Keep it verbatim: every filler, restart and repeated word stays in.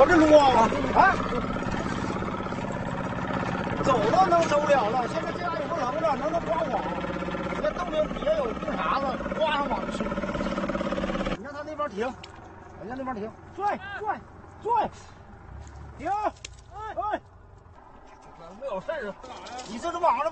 朝这撸啊啊！走都能走了了，现在这样也不能了，能能刮网。你看洞顶底下有冰碴子，刮上网去。你让他那边停，你让那边停，拽拽拽，停！哎，没有事儿，你这是网上。